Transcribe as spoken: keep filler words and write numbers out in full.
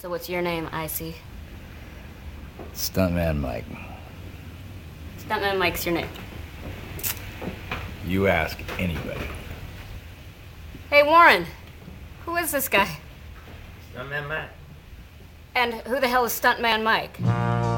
So what's your name, Icy? Stuntman Mike. Stuntman Mike's your name. You ask anybody. Hey, Warren. Who is this guy? Stuntman Mike. And who the hell is Stuntman Mike?